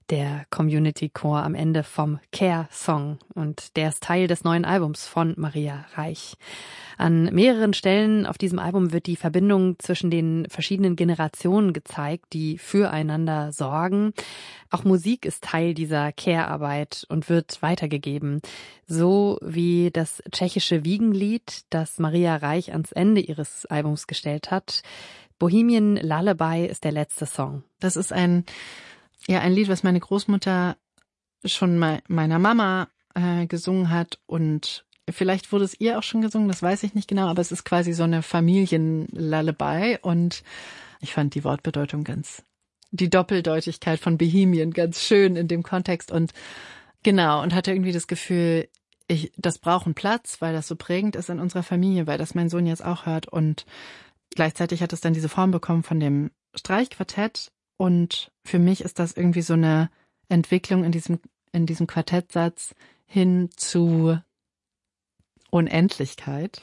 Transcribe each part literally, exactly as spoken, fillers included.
Der Community-Chor am Ende vom Care-Song. Und der ist Teil des neuen Albums von Maria Reich. An mehreren Stellen auf diesem Album wird die Verbindung zwischen den verschiedenen Generationen gezeigt, die füreinander sorgen. Auch Musik ist Teil dieser Care-Arbeit und wird weitergegeben. So wie das tschechische Wiegenlied, das Maria Reich ans Ende ihres Albums gestellt hat. Bohemian Lullaby ist der letzte Song. Das ist ein Ja, ein Lied, was meine Großmutter schon mal meiner Mama äh, gesungen hat und vielleicht wurde es ihr auch schon gesungen, das weiß ich nicht genau, aber es ist quasi so eine Familienlullaby und ich fand die Wortbedeutung ganz, die Doppeldeutigkeit von Bohemian ganz schön in dem Kontext und genau und hatte irgendwie das Gefühl, ich, das braucht einen Platz, weil das so prägend ist in unserer Familie, weil das mein Sohn jetzt auch hört und gleichzeitig hat es dann diese Form bekommen von dem Streichquartett. Und für mich ist das irgendwie so eine Entwicklung in diesem, in diesem Quartettsatz hin zu Unendlichkeit.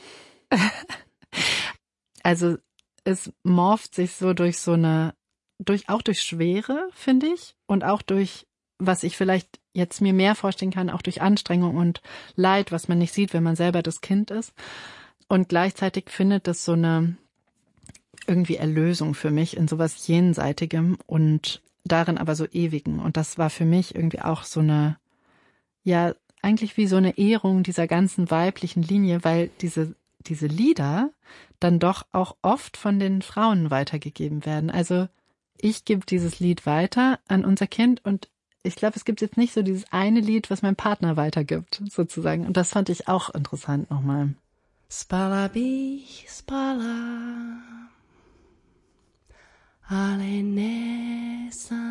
Also es morpht sich so durch so eine, durch, auch durch Schwere, finde ich, und auch durch, was ich vielleicht jetzt mir mehr vorstellen kann, auch durch Anstrengung und Leid, was man nicht sieht, wenn man selber das Kind ist. Und gleichzeitig findet das so eine irgendwie Erlösung für mich in sowas Jenseitigem und darin aber so Ewigen. Und das war für mich irgendwie auch so eine, ja, eigentlich wie so eine Ehrung dieser ganzen weiblichen Linie, weil diese, diese Lieder dann doch auch oft von den Frauen weitergegeben werden. Also ich gebe dieses Lied weiter an unser Kind und ich glaube, es gibt jetzt nicht so dieses eine Lied, was mein Partner weitergibt, sozusagen. Und das fand ich auch interessant nochmal. Spala bych spala, ale ne sam.